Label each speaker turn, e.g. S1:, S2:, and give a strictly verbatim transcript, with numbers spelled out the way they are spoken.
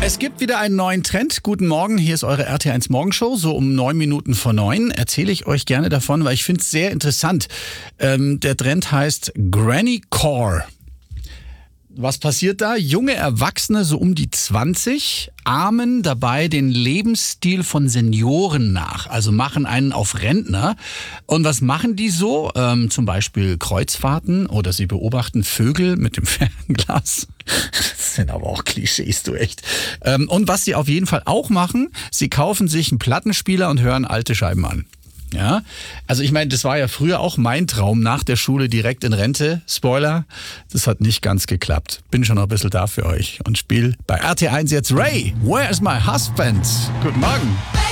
S1: Es gibt wieder einen neuen Trend. Guten Morgen, hier ist eure R T eins Morgenshow. So um neun Minuten vor neun erzähle ich euch gerne davon, weil ich finde es sehr interessant. Ähm, der Trend heißt Granny Core. Was passiert da? Junge Erwachsene, so um die zwanzig, ahmen dabei den Lebensstil von Senioren nach. Also machen einen auf Rentner. Und was machen die so? Ähm, zum Beispiel Kreuzfahrten oder sie beobachten Vögel mit dem Fernglas. Das sind aber auch Klischees, du echt. Ähm, und was sie auf jeden Fall auch machen, sie kaufen sich einen Plattenspieler und hören alte Scheiben an. Ja, also ich meine, das war ja früher auch mein Traum, nach der Schule direkt in Rente. Spoiler, das hat nicht ganz geklappt. Bin schon noch ein bisschen da für euch und spiele bei R T eins jetzt Ray, Where's My Husband? Guten Morgen.